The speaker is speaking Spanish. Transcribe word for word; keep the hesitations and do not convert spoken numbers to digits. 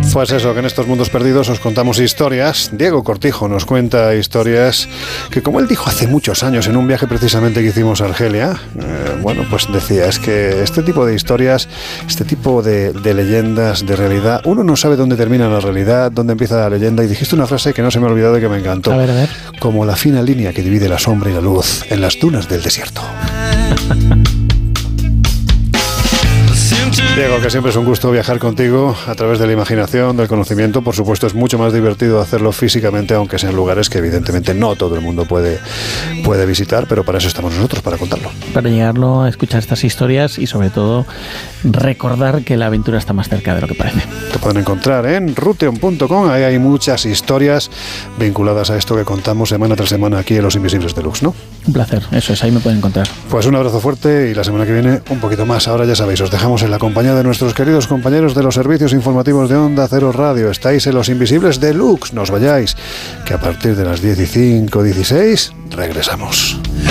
Pues eso, que en estos mundos perdidos os contamos historias. Diego Cortijo nos cuenta historias que, como él dijo hace muchos años en un viaje precisamente que hicimos a Argelia, eh, bueno, pues decía, es que este tipo de historias, este tipo de, de leyendas, de realidad, uno no sabe dónde termina la realidad, dónde empieza la leyenda, y dijiste una frase que no se me ha olvidado y que me encantó. A ver, a ver. Como la fina línea que divide la sombra y la luz en las dunas del desierto. Diego, que siempre es un gusto viajar contigo a través de la imaginación, del conocimiento. Por supuesto, es mucho más divertido hacerlo físicamente, aunque sean lugares que evidentemente no todo el mundo puede, puede visitar, pero para eso estamos nosotros, para contarlo. Para llegarlo a escuchar estas historias y sobre todo recordar que la aventura está más cerca de lo que parece. Te pueden encontrar en ruteon punto com, ahí hay muchas historias vinculadas a esto que contamos semana tras semana aquí en Los Invisibles Deluxe, ¿no? Un placer, eso es, ahí me pueden encontrar. Pues un abrazo fuerte y la semana que viene un poquito más. Ahora ya sabéis, os dejamos en la compañía de nuestros queridos compañeros de los servicios informativos de Onda Cero Radio. Estáis en Los Invisibles Deluxe, no os vayáis, que a partir de las diez y cinco, dieciséis regresamos.